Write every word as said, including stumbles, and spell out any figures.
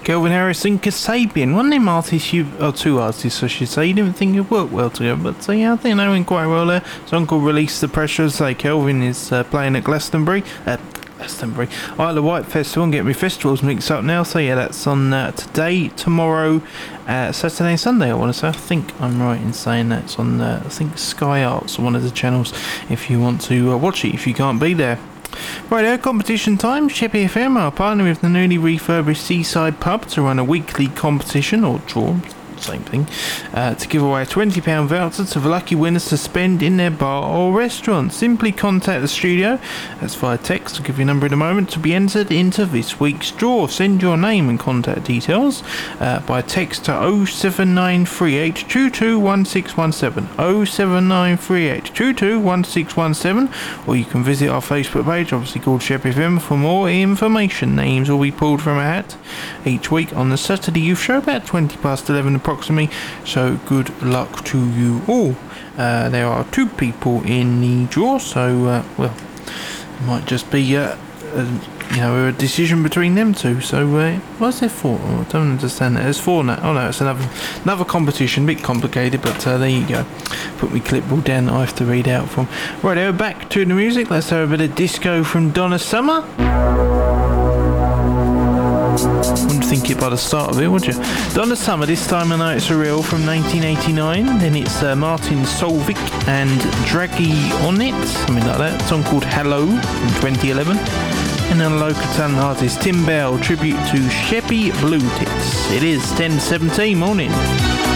Calvin Harris and Kasabian. One of them artists, you, or two artists I should say, you didn't think it'd work well together, but uh, yeah, I think they went quite well there. Song called Release the Pressure. Say Calvin is uh, playing at Glastonbury. Uh, Glastonbury. Isle of Wight Festival. I'm getting my festivals mixed up now. So yeah, that's on uh, today, tomorrow, uh, Saturday and Sunday, I want to say. I think I'm right in saying that. It's on, uh, I think, Sky Arts, one of the channels, if you want to uh, watch it, if you can't be there. Right there, competition time. Sheppey F M are partnering with the newly refurbished Seaside Pub to run a weekly competition, or draw, same thing, uh, to give away a twenty pound voucher to the lucky winners to spend in their bar or restaurant. Simply contact the studio, that's via text, I'll give you a number in a moment, to be entered into this week's draw. Send your name and contact details uh, by text to oh seven nine three eight two two one six one seven, oh seven nine three eight two two one six one seven, or you can visit our Facebook page, obviously called Sheppey F M, for more information. Names will be pulled from a hat each week on the Saturday Youth Show, about twenty past eleven approximately, so good luck to you all. Uh, there are two people in the draw, so uh, well, it might just be uh, uh, you know, a decision between them two. So uh, what's there for? Oh, I don't understand that. There's four now. Oh no, it's another another competition, a bit complicated, but uh, there you go. Put my clipboard down that I have to read out from. Right, now back to the music. Let's have a bit of disco from Donna Summer. Wouldn't think it by the start of it, would you? Donna Summer, this time I know it's a real, from nineteen eighty-nine. Then it's uh, Martin Solvik and Draghi on it, something like that. A song called Hello from twenty eleven. And then a local talent artist, Tim Bell, tribute to Sheppey Blue Tits. It is ten seventeen morning.